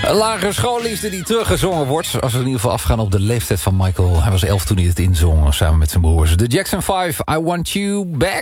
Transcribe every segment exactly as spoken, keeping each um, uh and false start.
Een lagere schoolliefde die teruggezongen wordt. Als we in ieder geval afgaan op de leeftijd van Michael. Hij was elf toen hij het inzong, samen met zijn broers. De Jackson vijf, I Want You Back.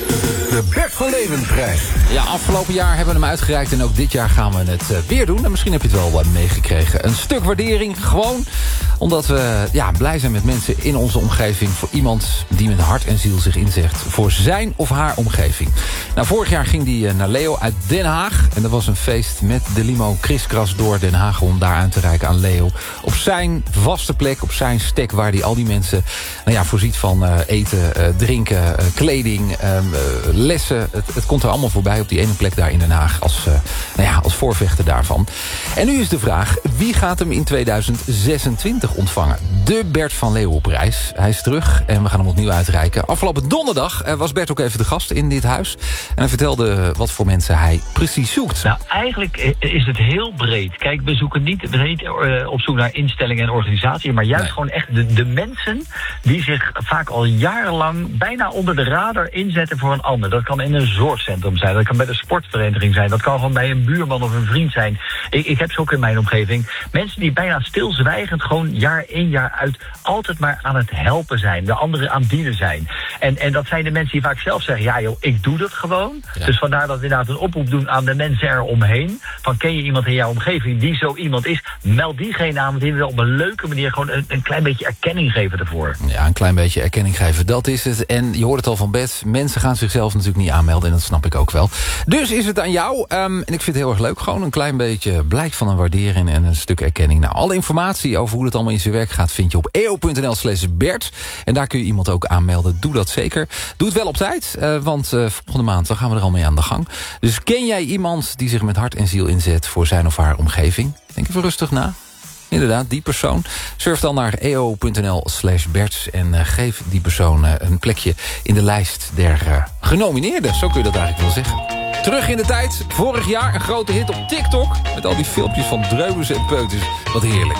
De Bert van Leeuwenprijs. Ja, afgelopen jaar hebben we hem uitgereikt en ook dit jaar gaan we het uh, weer doen. En misschien heb je het wel uh, meegekregen. Een stuk waardering, gewoon omdat we ja, blij zijn met mensen in onze omgeving. Voor iemand die met hart en ziel zich inzegt voor zijn of haar omgeving. Nou, vorig jaar ging die uh, naar Leo uit Den Haag. En dat was een feest met de limo kriskras door Den Haag om daar aan te reiken aan Leo. Op zijn vaste plek, op zijn stek waar hij al die mensen nou ja, voorziet van uh, eten, uh, drinken, uh, kleding, uh, lessen. Het, het komt er allemaal voorbij op die ene plek daar in Den Haag als, uh, nou ja, als voorvechter daarvan. En nu is de vraag, wie gaat hem in tweeduizend zesentwintig ontvangen? De Bert van Leeuwenprijs. Hij is terug en we gaan hem opnieuw uitreiken. Afgelopen donderdag uh, was Bert ook even de gast in dit huis. En hij vertelde wat voor mensen hij precies zoekt. Nou, eigenlijk is het heel breed. Kijk, we zoeken niet breed uh, op zoek naar instellingen en organisaties, maar juist nee. gewoon echt de, de mensen die zich vaak al jarenlang bijna onder de radar inzetten voor een ander. Dat kan in een zorgcentrum zijn, dat kan bij de sportvereniging zijn, dat kan gewoon bij een buurman of een vriend zijn. Ik, ik heb ze ook in mijn omgeving. Mensen die bijna stilzwijgend gewoon jaar in jaar uit altijd maar aan het helpen zijn, de anderen aan het dienen zijn. En, en dat zijn de mensen die vaak zelf zeggen, ja joh, ik doe dat gewoon. Ja. Dus vandaar dat we inderdaad een oproep doen aan de mensen eromheen. Van ken je iemand in jouw omgeving die zo iemand is, meld diegene aan, want die wil op een leuke manier gewoon een, een klein beetje erkenning geven ervoor. Ja, een klein beetje erkenning geven, dat is het. En je hoort het al van Bert, mensen gaan zichzelf natuurlijk niet aanmelden en dat snap ik ook wel. Dus is het aan jou, um, en ik vind het heel erg leuk, gewoon een klein beetje blijk van een waardering en een stuk erkenning. Nou, alle informatie over hoe het allemaal in zijn werk gaat vind je op e o punt n l slash Bert. En daar kun je iemand ook aanmelden. Doe dat zeker. Doe het wel op tijd, uh, want uh, volgende maand dan gaan we er al mee aan de gang. Dus ken jij iemand die zich met hart en ziel inzet voor zijn of haar omgeving? Denk even rustig na. Inderdaad, die persoon. Surf dan naar e o punt n l slash Bert en uh, geef die persoon uh, een plekje in de lijst der uh, genomineerden. Zo kun je dat eigenlijk wel zeggen. Terug in de tijd. Vorig jaar een grote hit op TikTok. Met al die filmpjes van dreubers en peuters. Wat heerlijk.